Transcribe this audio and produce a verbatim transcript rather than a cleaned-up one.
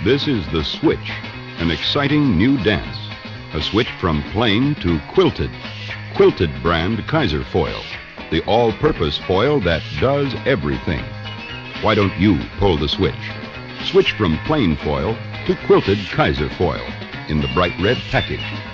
This is the switch, an exciting new dance. A switch from plain to quilted. Quilted brand Kaiser foil, the all-purpose foil that does everything. Why don't you pull the switch? Switch from plain foil to quilted Kaiser foil in the bright red package.